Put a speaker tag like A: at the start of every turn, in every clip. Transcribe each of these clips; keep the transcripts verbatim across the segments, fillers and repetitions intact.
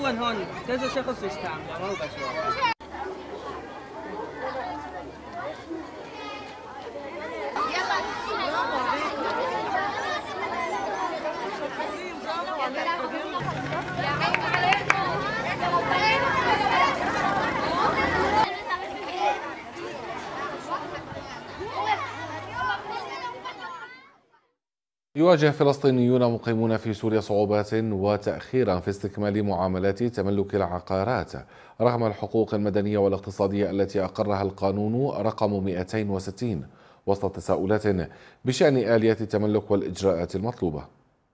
A: عفوا هون كذا شخص يستعمله مو بس واحد.
B: يواجه فلسطينيون مقيمون في سوريا صعوبات وتأخيرا في استكمال معاملات تملك العقارات رغم الحقوق المدنية والاقتصادية التي أقرها القانون رقم مئتين وستين وسط تساؤلات بشأن آليات التملك والإجراءات المطلوبة.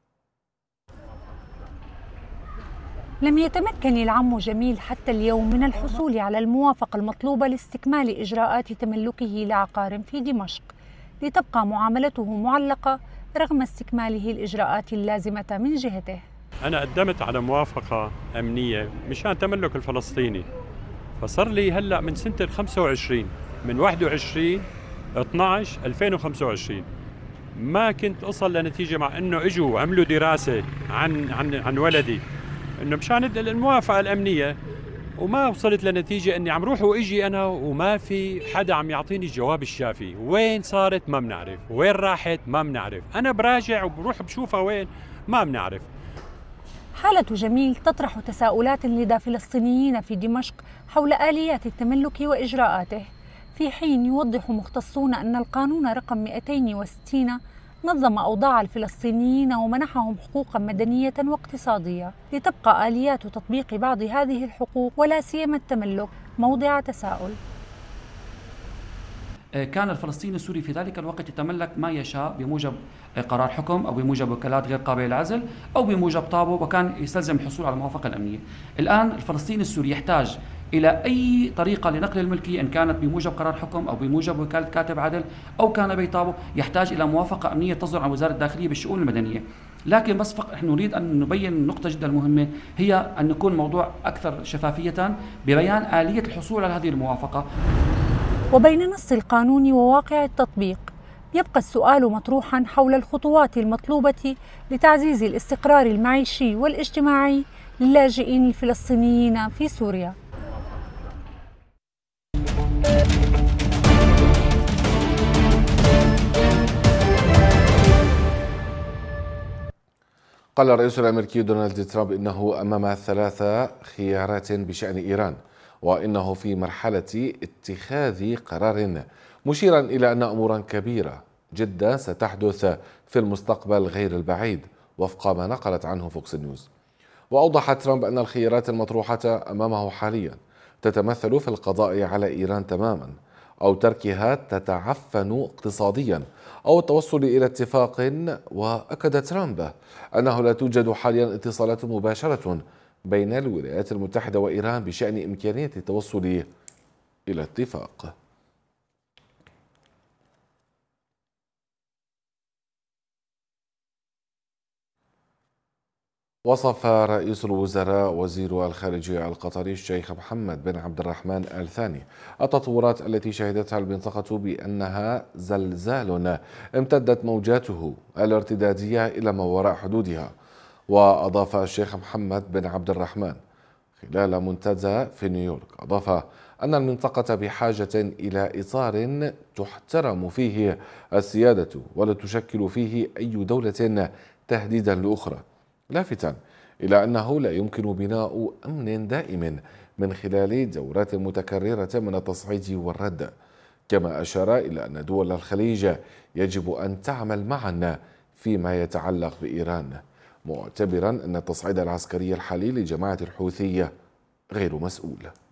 C: لم يتمكن العم جميل حتى اليوم من الحصول على الموافقة المطلوبة لاستكمال إجراءات تملكه لعقار في دمشق، لتبقى معاملته معلقة رغم استكماله الإجراءات اللازمة من جهته.
D: أنا قدمت على موافقة أمنية مشان تملك الفلسطيني، فصار لي هلأ من سنة خمسة وعشرين من واحد وعشرين اثنعش ألفين وخمسة وعشرين ما كنت أصل لنتيجة، مع إنه إجوا وعملوا دراسة عن عن عن ولدي إنه مشان الموافقة الأمنية، وما وصلت لنتيجة إني عم روح وإجي أنا وما في حدا عم يعطيني الجواب الشافي. وين صارت ما بنعرف، وين راحت ما بنعرف، أنا براجع وبروح بشوفها وين ما بنعرف.
C: حالة جميل تطرح تساؤلات لدى فلسطينيين في دمشق حول آليات التملك وإجراءاته، في حين يوضح مختصون أن القانون رقم مئتين وستين نظم أوضاع الفلسطينيين ومنحهم حقوقا مدنية واقتصادية، لتبقى آليات تطبيق بعض هذه الحقوق ولا سيما التملك موضع تساؤل.
E: كان الفلسطيني السوري في ذلك الوقت يتملك ما يشاء بموجب قرار حكم أو بموجب وكالات غير قابلة للعزل أو بموجب طابو، وكان يستلزم الحصول على الموافقة الأمنية. الآن الفلسطيني السوري يحتاج إلى أي طريقة لنقل الملكية، إن كانت بموجب قرار حكم أو بموجب وكالة كاتب عدل أو كان بطابو، يحتاج إلى موافقة أمنية تصدر عن وزارة الداخلية بالشؤون المدنية. لكن بس فقط نحن نريد أن نبين نقطة جدا مهمة، هي أن يكون الموضوع أكثر شفافية ببيان آلية الحصول على هذه الموافقة.
C: وبين نص القانون وواقع التطبيق يبقى السؤال مطروحا حول الخطوات المطلوبة لتعزيز الاستقرار المعيشي والاجتماعي للاجئين الفلسطينيين في سوريا.
B: قال الرئيس الأمريكي دونالد ترامب إنه أمام ثلاث خيارات بشأن إيران، وإنه في مرحلة اتخاذ قرار، مشيرا إلى أن أمورا كبيرة جدا ستحدث في المستقبل غير البعيد وفق ما نقلت عنه فوكس نيوز. وأوضح ترامب أن الخيارات المطروحة أمامه حاليا تتمثل في القضاء على إيران تماما أو تركها تتعفن اقتصاديا أو التوصل إلى اتفاق. وأكد ترامب أنه لا توجد حاليا اتصالات مباشرة بين الولايات المتحدة وإيران بشأن إمكانية التوصل إلى اتفاق. وصف رئيس الوزراء وزير الخارجية القطري الشيخ محمد بن عبد الرحمن آل ثاني التطورات التي شهدتها المنطقة بأنها زلزال امتدت موجاته الارتدادية إلى ما وراء حدودها. وأضاف الشيخ محمد بن عبد الرحمن خلال منتدى في نيويورك، أضاف أن المنطقة بحاجة إلى إطار تحترم فيه السيادة ولا تشكل فيه أي دولة تهديدا لأخرى، لافتا إلى أنه لا يمكن بناء أمن دائم من خلال دورات متكررة من التصعيد والرد. كما أشار إلى أن دول الخليج يجب أن تعمل معا فيما يتعلق بإيران، معتبرا أن التصعيد العسكري الحالي لجماعة الحوثية غير مسؤول.